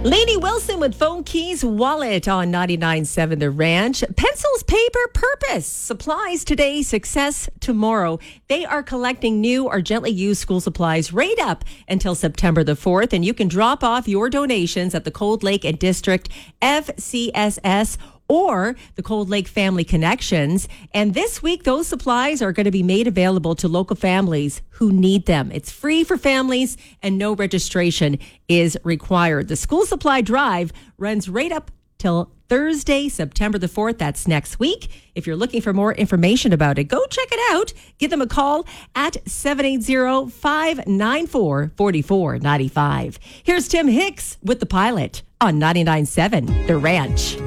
Lainey Wilson with Phone Keys Wallet on 99.7 The Ranch. Pencils, paper, purpose. Supplies today, success tomorrow. They are collecting new or gently used school supplies right up until September the 4th. And you can drop off your donations at the Cold Lake and District FCSS or the Cold Lake Family Connections. And this week, those supplies are going to be made available to local families who need them. It's free for families and no registration is required. The school supply drive runs right up till Thursday, September the 4th. That's next week. If you're looking for more information about it, go check it out. Give them a call at 780-594-4495. Here's Tim Hicks with The Pilot on 99.7 The Ranch.